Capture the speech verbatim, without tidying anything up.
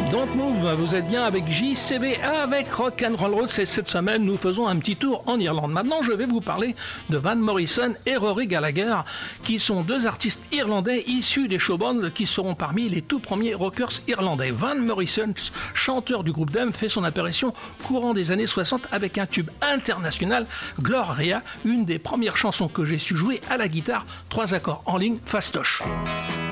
Don't Move, vous êtes bien avec J C B, avec Rock'n'Roll Roots, et cette semaine nous faisons un petit tour en Irlande. Maintenant je vais vous parler de Van Morrison et Rory Gallagher, qui sont deux artistes irlandais issus des showbands qui seront parmi les tout premiers rockers irlandais. Van Morrison, chanteur du groupe Them, fait son apparition courant des années soixante avec un tube international, Gloria, une des premières chansons que j'ai su jouer à la guitare, trois accords en ligne, fastoche.